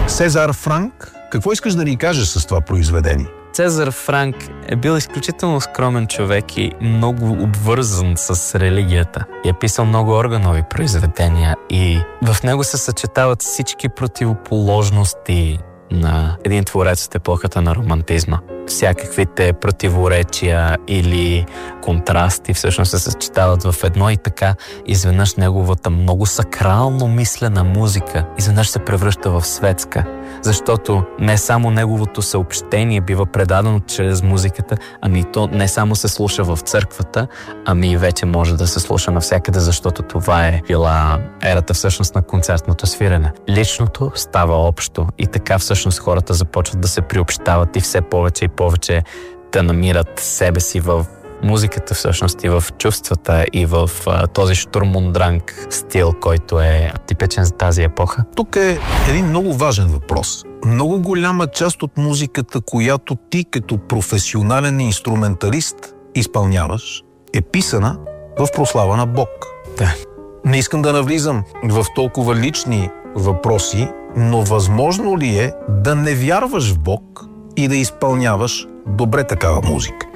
Цезар Франк, какво искаш да ни кажеш с това произведение? Цезар Франк е бил изключително скромен човек и много обвързан с религията. И е писал много органови произведения и в него се съчетават всички противоположности на един творец от епохата на романтизма. Всякаквите противоречия или контрасти всъщност се съчетават в едно и така изведнъж неговата много сакрално мислена музика изведнъж се превръща в светска. Защото не само неговото съобщение бива предадено чрез музиката, ами то не само се слуша в църквата, ами вече може да се слуша навсякъде, защото това е била ерата всъщност на концертното свирене. Личното става общо и така всъщност хората започват да се приобщават и все повече и повече да намират себе си в музиката всъщност и в чувствата и в този штурмундранг стил, който е типичен за тази епоха. Тук е един много важен въпрос. Много голяма част от музиката, която ти като професионален инструменталист изпълняваш, е писана в прослава на Бог. Да. Не искам да навлизам в толкова лични въпроси, но възможно ли е да не вярваш в Бог и да изпълняваш добре такава музика?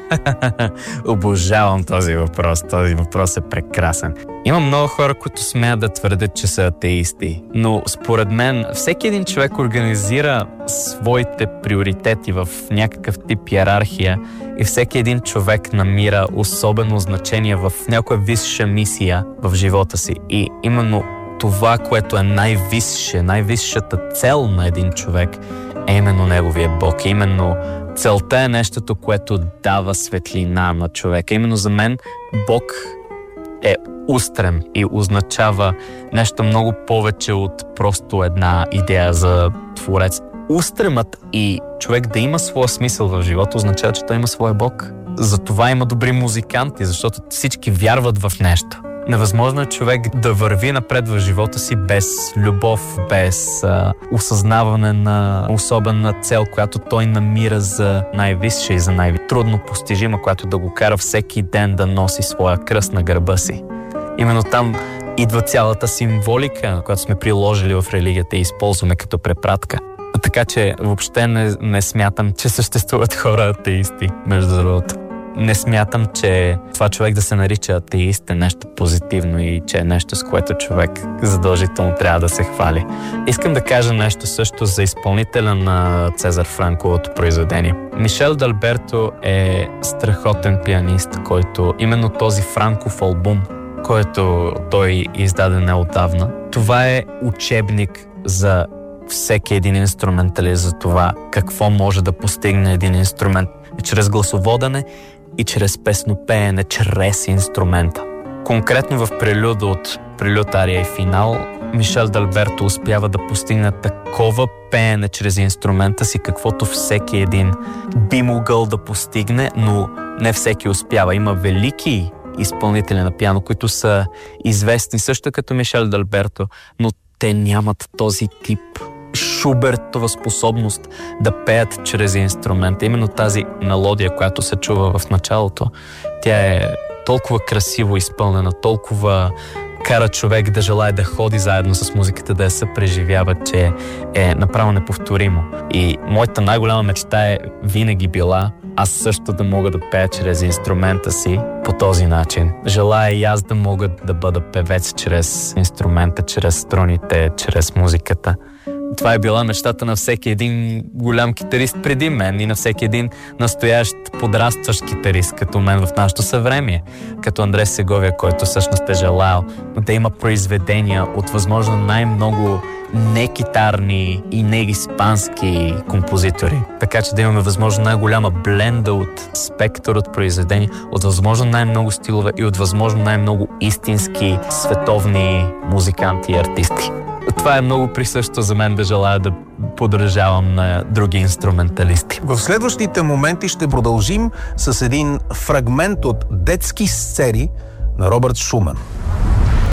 Обожавам този въпрос. Този въпрос е прекрасен. Има много хора, които смеят да твърдят, че са атеисти. Но според мен всеки един човек организира своите приоритети в някакъв тип иерархия и всеки един човек намира особено значение в някоя висша мисия в живота си. И именно това, което е най-висшата цел на един човек, е именно неговия Бог. Именно целта е нещото, което дава светлина на човека. Именно за мен Бог е устрем и означава нещо много повече от просто една идея за творец. Устремът и човек да има своя смисъл в живота означава, че той има своя Бог. Затова има добри музиканти, защото всички вярват в нещо. Невъзможно е човек да върви напред в живота си без любов, без осъзнаване на особена цел, която той намира за най-висша и за най-трудно постижима, която да го кара всеки ден да носи своя кръст на гърба си. Именно там идва цялата символика, която сме приложили в религията и използваме като препратка. Така че въобще не смятам, че съществуват хора атеисти, между другото. Не смятам, че това човек да се нарича атеист е нещо позитивно и че е нещо, с което човек задължително трябва да се хвали. Искам да кажа нещо също за изпълнителя на Цезар Франковото произведение. Мишел Д'Алберто е страхотен пианист, който именно този Франков албум, който той издаде неотдавна, това е учебник за всеки един инструменталист за това какво може да постигне един инструмент и чрез гласоводене и чрез песнопеене, чрез инструмента. Конкретно в прелюда от прелюд, ария и финал, Мишел Д'Алберто успява да постигне такова пеене чрез инструмента си, каквото всеки един би могъл да постигне, но не всеки успява. Има велики изпълнители на пиано, които са известни също като Мишел Д'Алберто, но те нямат този тип Шубертова способност да пеят чрез инструмента. Именно тази мелодия, която се чува в началото, тя е толкова красиво изпълнена, толкова кара човек да желае да ходи заедно с музиката, да я съпреживява, че е направо неповторимо. И моята най-голяма мечта е винаги била аз също да мога да пея чрез инструмента си по този начин. Желая и аз да мога да бъда певец чрез инструмента, чрез струните, чрез музиката. Това е била мечтата на всеки един голям китарист преди мен и на всеки един настоящ подрастващ китарист като мен в нашето съвремие, като Андрес Сеговия, който всъщност е желал да има произведения от възможно най-много не-китарни и не-испански композитори. Така че да имаме възможно най-голяма бленда от спектър от произведения, от възможно най-много стилове и от възможно най-много истински световни музиканти и артисти. Това е много присъщо за мен да желая да подражавам на други инструменталисти. В следващите моменти ще продължим с един фрагмент от детски сцени на Робърт Шуман.